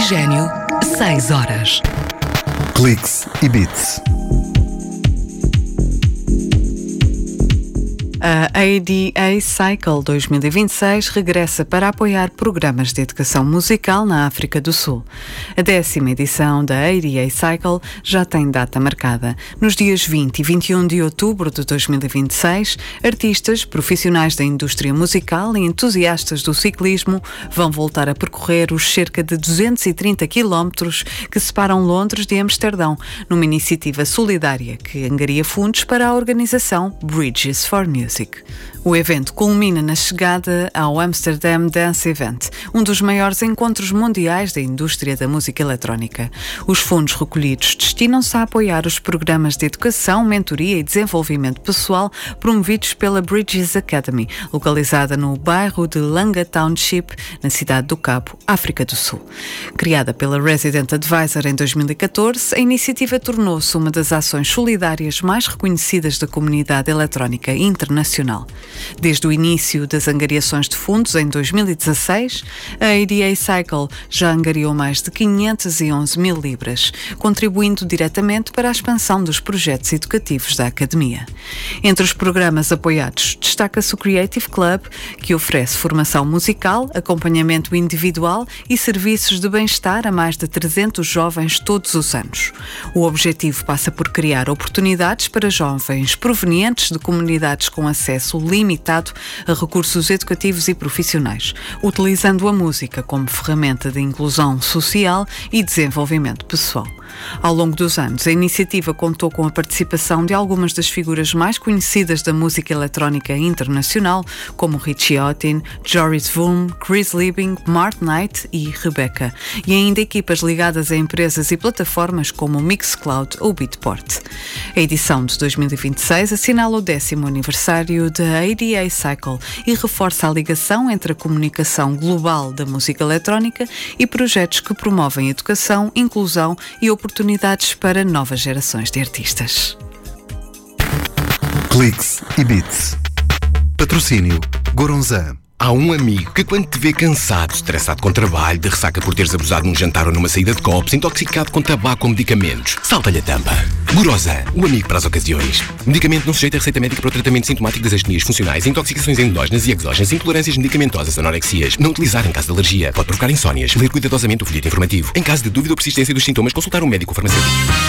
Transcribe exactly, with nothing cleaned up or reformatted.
Oxigênio, seis horas. Cliques e Beats. A A D A Cycle dois mil e vinte e seis regressa para apoiar programas de educação musical na África do Sul. A décima edição da A D A Cycle já tem data marcada. Nos dias vinte e vinte e um de outubro de dois mil e vinte e seis, artistas, profissionais da indústria musical e entusiastas do ciclismo vão voltar a percorrer os cerca de duzentos e trinta quilómetros que separam Londres de Amsterdão, numa iniciativa solidária que angaria fundos para a organização Bridges for Music. O evento culmina na chegada ao Amsterdam Dance Event, um dos maiores encontros mundiais da indústria da música eletrónica. Os fundos recolhidos destinam-se a apoiar os programas de educação, mentoria e desenvolvimento pessoal promovidos pela Bridges Academy, localizada no bairro de Langa Township, na cidade do Cabo, África do Sul. Criada pela Resident Advisor em dois mil e catorze, a iniciativa tornou-se uma das ações solidárias mais reconhecidas da comunidade eletrónica internacional. Desde o início das angariações de fundos em dois mil e dezasseis, a A D A Cycle já angariou mais de quinhentas e onze mil libras, contribuindo diretamente para a expansão dos projetos educativos da Academia. Entre os programas apoiados, destaca-se o Creative Club, que oferece formação musical, acompanhamento individual e serviços de bem-estar a mais de trezentos jovens todos os anos. O objetivo passa por criar oportunidades para jovens provenientes de comunidades com acesso limitado a recursos educativos e profissionais, utilizando a música como ferramenta de inclusão social e desenvolvimento pessoal. Ao longo dos anos, a iniciativa contou com a participação de algumas das figuras mais conhecidas da música eletrónica internacional, como Richie Hawtin, Joris Voom, Chris Liebing, Mark Knight e Rebecca, e ainda equipas ligadas a empresas e plataformas como o Mixcloud ou Beatport. A edição de dois mil e vinte e seis assinala o décimo aniversário da A D A Cycle e reforça a ligação entre a comunicação global da música eletrónica e projetos que promovem educação, inclusão e oportunidades para novas gerações de artistas. Cliques e Beats. Patrocínio Goronzan. Há um amigo que quando te vê cansado, estressado com trabalho, de ressaca por teres abusado num jantar ou numa saída de copos, intoxicado com tabaco ou medicamentos, salta-lhe a tampa. Goronzan, o amigo para as ocasiões. Medicamento não sujeito a receita médica para o tratamento sintomático das astenias funcionais, intoxicações endógenas e exógenas, intolerâncias medicamentosas, anorexias. Não utilizar em caso de alergia. Pode provocar insónias. Ler cuidadosamente o folheto informativo. Em caso de dúvida ou persistência dos sintomas, consultar um médico ou farmacêutico.